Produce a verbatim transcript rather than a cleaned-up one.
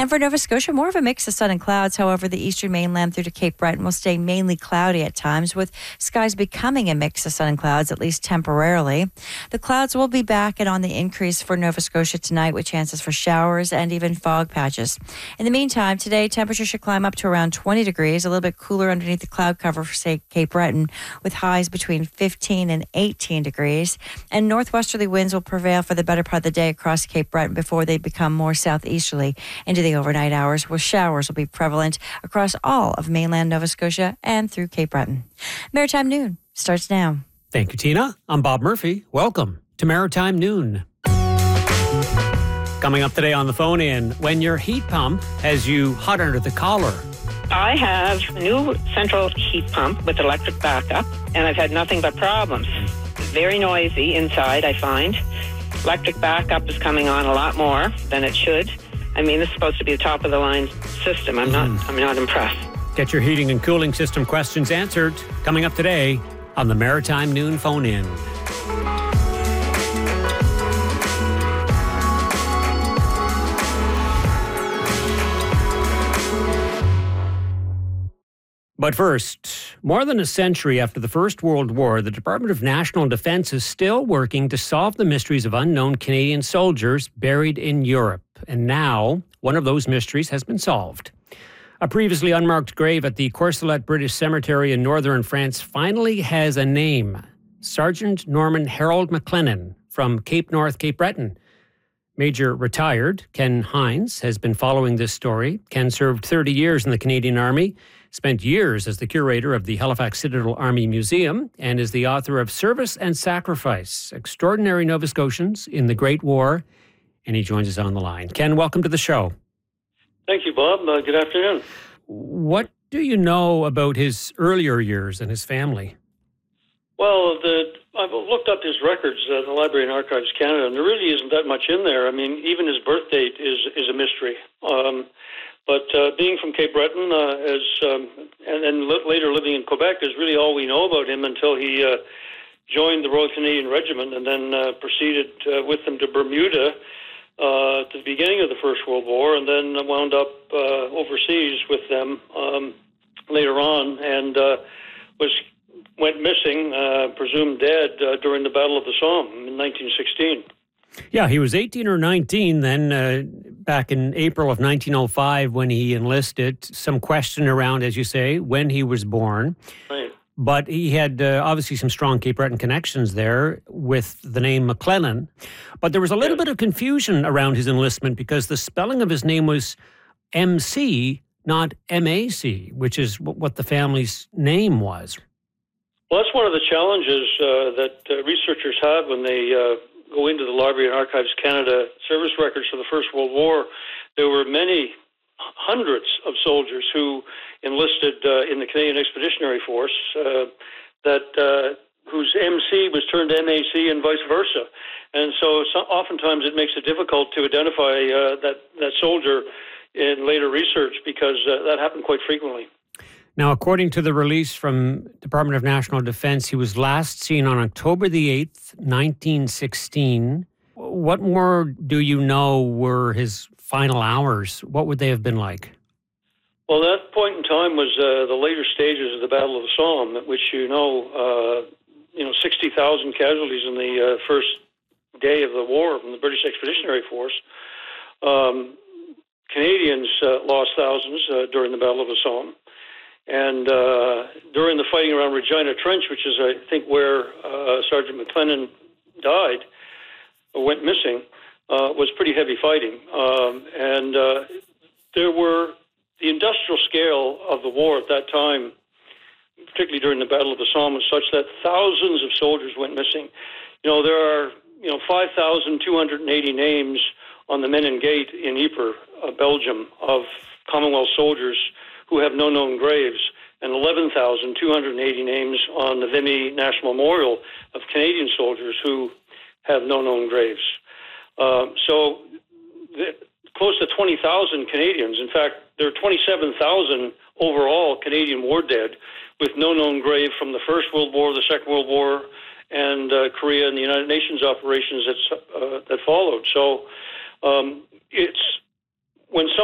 And for Nova Scotia, more of a mix of sun and clouds. However, the eastern mainland through to Cape Breton will stay mainly cloudy at times, with skies becoming a mix of sun and clouds, at least temporarily. The clouds will be back and on the increase for Nova Scotia tonight, with chances for showers and even fog patches. In the meantime, today, temperatures should climb up to around twenty degrees, a little bit cooler underneath the cloud cover for, say, Cape Breton, with highs between fifteen and eighteen degrees. And northwesterly winds will prevail for the better part of the day across Cape Breton before they become more southeasterly into the overnight hours, where showers will be prevalent across all of mainland Nova Scotia and through Cape Breton. Maritime Noon starts now. Thank you, Tina. I'm Bob Murphy. Welcome to Maritime Noon. Coming up today on the phone in, when your heat pump has you hot under the collar. I have a new central heat pump with electric backup, and I've had nothing but problems. Very noisy inside, I find. Electric backup is coming on a lot more than it should. I mean, this is supposed to be the top of the line system. I'm not, I'm not impressed. Get your heating and cooling system questions answered. Coming up today on the Maritime Noon Phone In. But first, more than a century after the First World War, the Department of National Defence is still working to solve the mysteries of unknown Canadian soldiers buried in Europe. And now, one of those mysteries has been solved. A previously unmarked grave at the Courcelette British Cemetery in northern France finally has a name. Sergeant Norman Harold McLennan from Cape North, Cape Breton. Major retired Ken Hines has been following this story. Ken served thirty years in the Canadian Army, spent years as the curator of the Halifax Citadel Army Museum, and is the author of Service and Sacrifice, Extraordinary Nova Scotians in the Great War. And he joins us on the line. Ken, welcome to the show. Thank you, Bob. Uh, good afternoon. What do you know about his earlier years and his family? Well, the, I've looked up his records at the Library and Archives Canada, and there really isn't that much in there. I mean, even his birth date is, is a mystery. Um, but uh, being from Cape Breton, uh, as, um, and then li- later living in Quebec, is really all we know about him until he uh, joined the Royal Canadian Regiment and then uh, proceeded uh, with them to Bermuda uh, at the beginning of the First World War, and then wound up uh, overseas with them um, later on, and uh, was went missing, uh, presumed dead, uh, during the Battle of the Somme in nineteen sixteen. Yeah, he was eighteen or nineteen then, uh, back in April of nineteen oh five when he enlisted. Some question around, as you say, when he was born. Right. But he had uh, obviously some strong Cape Breton connections there with the name McLennan. But there was a little Yes. bit of confusion around his enlistment because the spelling of his name was M C, not M A C, which is what the family's name was. Well, that's one of the challenges uh, that uh, researchers have when they uh, go into the Library and Archives Canada service records for the First World War. There were many hundreds of soldiers who enlisted uh, in the Canadian Expeditionary Force uh, that uh, whose M C was turned to M A C and vice versa. And so, so oftentimes it makes it difficult to identify uh, that, that soldier in later research because uh, that happened quite frequently. Now, according to the release from Department of National Defence, he was last seen on October the eighth, nineteen sixteen. What more do you know were his final hours? What would they have been like? Well, that point in time was uh, the later stages of the Battle of the Somme, at which you know, uh, you know, sixty thousand casualties in the uh, first day of the war from the British Expeditionary Force. Um, Canadians uh, lost thousands uh, during the Battle of the Somme. And uh, during the fighting around Regina Trench, which is, I think, where uh, Sergeant McLennan died or went missing, uh, was pretty heavy fighting. Um, and uh, there were the industrial scale of the war at that time, particularly during the Battle of the Somme, was such that thousands of soldiers went missing. You know, there are you know five thousand two hundred eighty names on the Menin Gate in Ypres, uh, Belgium, of Commonwealth soldiers who have no known graves, and eleven thousand two hundred eighty names on the Vimy National Memorial of Canadian soldiers who have no known graves. Um, so the, close to twenty thousand Canadians. In fact, there are twenty-seven thousand overall Canadian war dead with no known grave from the First World War, the Second World War, and uh, Korea and the United Nations operations that, uh, that followed. So um, it's when some